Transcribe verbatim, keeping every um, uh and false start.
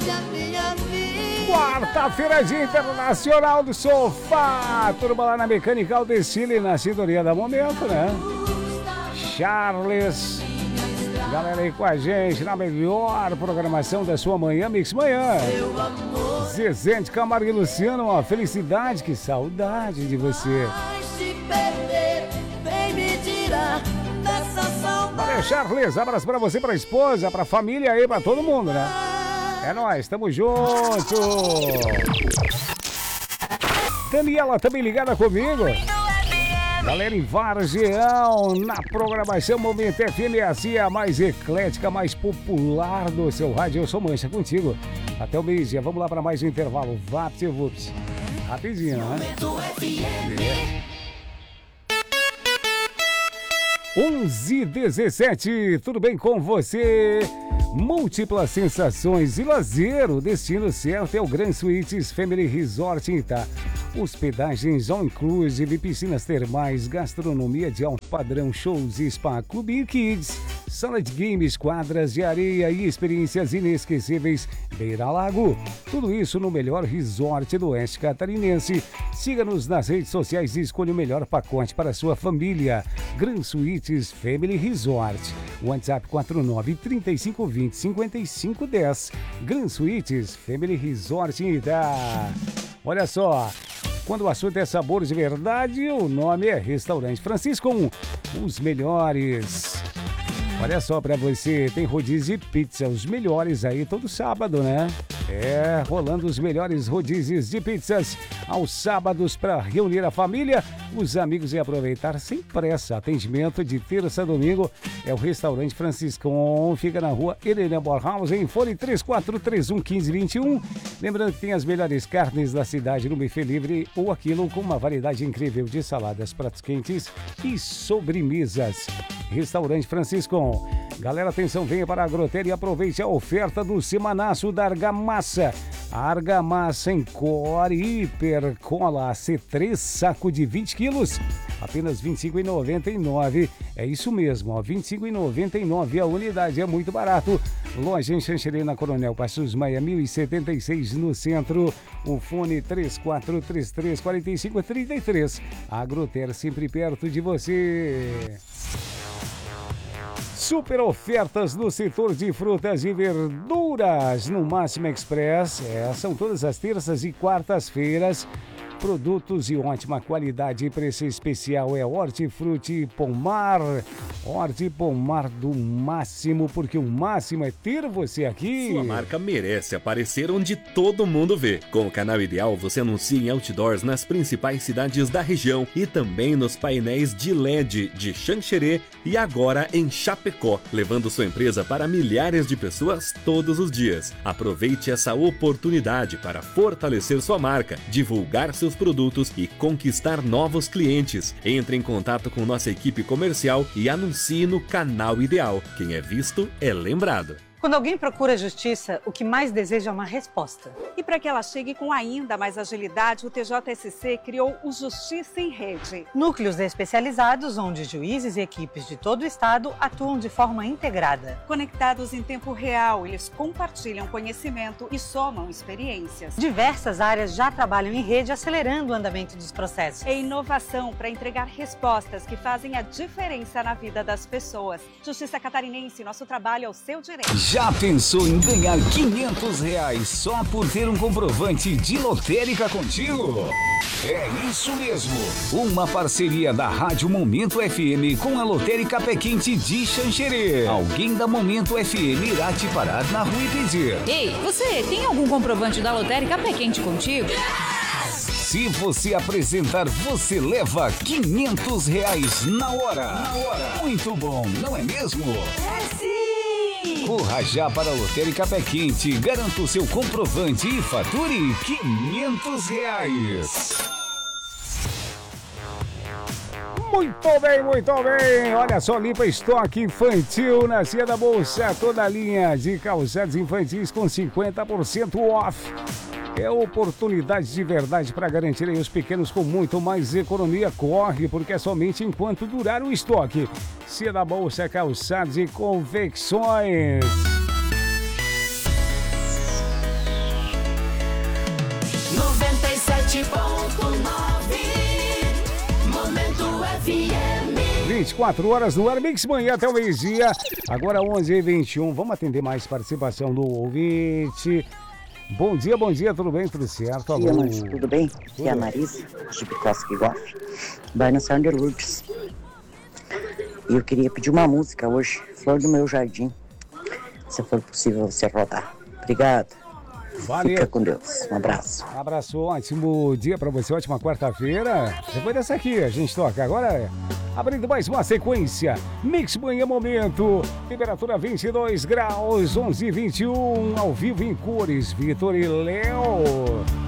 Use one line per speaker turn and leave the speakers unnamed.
Quarta-feira, Dia Internacional do Sofá. Turma lá na Mecânica Desfile, na sintonia da Momento, né? Charles, galera aí com a gente na melhor programação da sua manhã, Mix Manhã. Zezé de Camargo e Luciano, uma felicidade, que saudade de você. Valeu, Charles, abraço pra você, pra esposa, pra família aí, pra todo mundo, né? É nóis, tamo junto. Daniela também ligada comigo. Galera em Vargeão, na programação Momento F M, assim, a mais eclética, mais popular do seu rádio. Eu sou Mancha, contigo até o meio-dia. Vamos lá para mais um intervalo. Vapt e Vups. Rapidinho, né? onze e dezessete, tudo bem com você? Múltiplas sensações e lazer, o destino certo é o Grand Suites Family Resort em Itá. Hospedagens all inclusive, piscinas termais, gastronomia de alto padrão, shows e spa, clube e kids, sala de games, quadras de areia e experiências inesquecíveis beira-lago. Tudo isso no melhor resort do oeste catarinense. Siga-nos nas redes sociais e escolha o melhor pacote para a sua família. Grand Suites Family Resort. WhatsApp quatro nove, três cinco dois zero, cinco cinco um zero. Grand Suites Family Resort em Itá. Olha só, quando o assunto é sabor de verdade, o nome é Restaurante Francisco, os melhores. Olha só pra você, tem rodízio de pizza, os melhores aí todo sábado, né? É, rolando os melhores rodízios de pizzas aos sábados para reunir a família, os amigos e aproveitar sem pressa. Atendimento de terça a domingo é o Restaurante Franciscão, fica na rua Helena Borhaus, em fone três quatro três um, um cinco dois um. Lembrando que tem as melhores carnes da cidade no buffet livre ou aquilo com uma variedade incrível de saladas, pratos quentes e sobremesas. Restaurante Franciscão. Galera, atenção, venha para a Agroter e aproveite a oferta do semanaço da Argamassa. Argamassa em core hiper cola C três, saco de vinte quilos, apenas vinte e cinco reais e noventa e nove centavos. É isso mesmo, ó, vinte e cinco reais e noventa e nove centavos a unidade, é muito barato. Loja em Xanxerê, na Coronel Passos Maia, mil e setenta e seis no centro. O fone três quatro três três, quatro cinco três três. Agroter, sempre perto de você. Super ofertas no setor de frutas e verduras no Máximo Express. É, são todas as terças e quartas-feiras. Produtos de ótima qualidade e preço especial é Hortifruti Pomar. Horti Pomar do Máximo, porque o máximo é ter você aqui.
Sua marca merece aparecer onde todo mundo vê. Com o canal Ideal, você anuncia em outdoors nas principais cidades da região e também nos painéis de L E D de Xanxerê e agora em Chapecó, levando sua empresa para milhares de pessoas todos os dias. Aproveite essa oportunidade para fortalecer sua marca, divulgar seus produtos e conquistar novos clientes. Entre em contato com nossa equipe comercial e anuncie no canal Ideal. Quem é visto é lembrado.
Quando alguém procura justiça, o que mais deseja é uma resposta.
E para que ela chegue com ainda mais agilidade, o T J S C criou o Justiça em Rede.
Núcleos especializados onde juízes e equipes de todo o estado atuam de forma integrada.
Conectados em tempo real, eles compartilham conhecimento e somam experiências.
Diversas áreas já trabalham em rede, acelerando o andamento dos processos.
É inovação para entregar respostas que fazem a diferença na vida das pessoas. Justiça Catarinense, nosso trabalho é o seu direito.
Já pensou em ganhar quinhentos reais só por ter um comprovante de lotérica contigo? É isso mesmo! Uma parceria da Rádio Momento F M com a Lotérica Pé Quente de Xanxerê. Alguém da Momento F M irá te parar na rua e pedir:
ei, você tem algum comprovante da Lotérica Pé Quente contigo?
Se você apresentar, você leva quinhentos reais na hora. Na hora. Muito bom, não é mesmo?
É sim!
Corra já para a Lotérica Pé Quente, garanta o seu comprovante e fature quinhentos reais.
Muito bem, muito bem. Olha só, limpa estoque infantil na Cia da Bolsa. Toda a linha de calçados infantis com cinquenta por cento off. É oportunidade de verdade para garantir aí os pequenos com muito mais economia. Corre, porque é somente enquanto durar o estoque. Cia da Bolsa, calçados e confecções. vinte e quatro horas no ar, Mix Manhã até o meio-dia. Agora onze e vinte e um. Vamos atender mais participação do ouvinte. Bom dia, bom dia, tudo bem? Tudo certo?
Bom dia, Márcio, tudo bem? Aqui é a Marisa, de Bicosca e Goff, bairro São de Lourdes. E eu queria pedir uma música hoje, Flor do Meu Jardim, se for possível você rodar. Obrigado.
Valeu.
Fica com Deus. Um abraço.
Um abraço, ótimo dia pra você, ótima quarta-feira. Depois dessa aqui, a gente toca. Agora, abrindo mais uma sequência. Mix Manhã Momento. Temperatura vinte e dois graus, onze e vinte e um. Ao vivo em cores, Vitor e Léo.